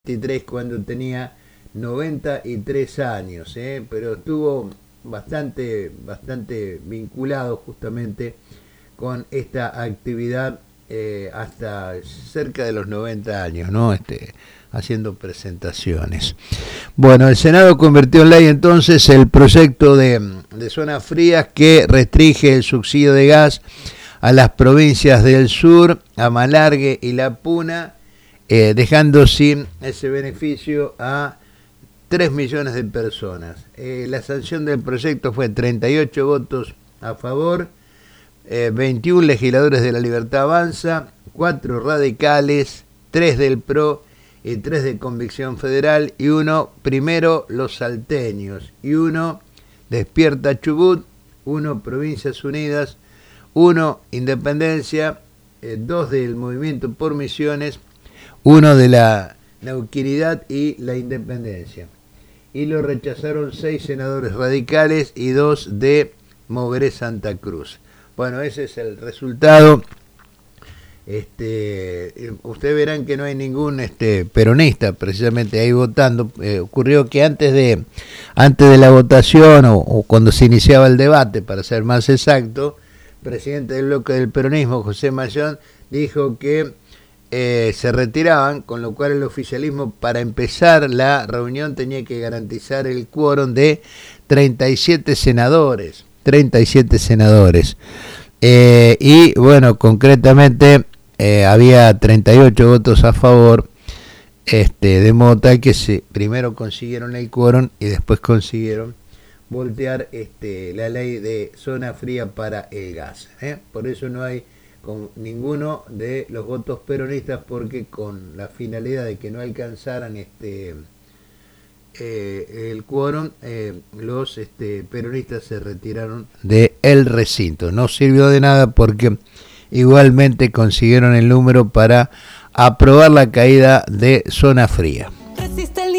cuando tenía 93 años, pero estuvo bastante vinculado justamente con esta actividad hasta cerca de los 90 años, ¿no? Haciendo presentaciones. Bueno, el Senado convirtió en ley entonces el proyecto de zonas frías que restringe el subsidio de gas a las provincias del sur, a Malargüe y La Puna, dejando sin ese beneficio a 3 millones de personas. La sanción del proyecto fue 38 votos a favor, 21 legisladores de La Libertad Avanza, 4 radicales, 3 del PRO y 3 de Convicción Federal, y 1 Primero Los Salteños, y 1 Despierta Chubut, 1 Provincias Unidas, 1 Independencia, 2 del Movimiento por Misiones, 1 de la Neuquinidad y la Independencia. Y lo rechazaron 6 senadores radicales y 2 de Moveré Santa Cruz. Bueno, ese es el resultado. Ustedes verán que no hay ningún peronista precisamente ahí votando. Ocurrió que antes de la votación o cuando se iniciaba el debate, para ser más exacto, el presidente del bloque del peronismo, José Mayón, dijo que se retiraban, con lo cual el oficialismo, para empezar la reunión, tenía que garantizar el quórum de 37 senadores. Y bueno, concretamente había 38 votos a favor, de modo tal que primero consiguieron el quórum y después consiguieron voltear la ley de zona fría para el gas. Por eso no hay con ninguno de los votos peronistas, porque con la finalidad de que no alcanzaran el quórum, los peronistas se retiraron del recinto. No sirvió de nada porque igualmente consiguieron el número para aprobar la caída de zona fría.